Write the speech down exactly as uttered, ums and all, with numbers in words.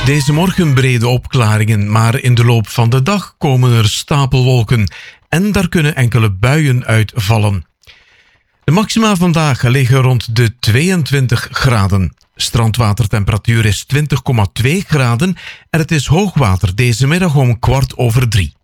Deze morgen brede opklaringen, maar in de loop van de dag komen er stapelwolken en daar kunnen enkele buien uitvallen. De maxima vandaag liggen rond de tweeëntwintig graden. Strandwatertemperatuur is twintig komma twee graden en het is hoogwater deze middag om kwart over drie.